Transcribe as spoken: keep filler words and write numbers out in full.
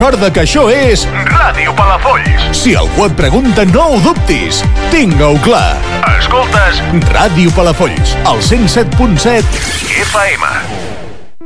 recorda que això és Ràdio Palafolls. Si algú et pregunta, no ho dubtis. Tinga-ho clar. Escoltes Ràdio Palafolls, al cent set punt set F M.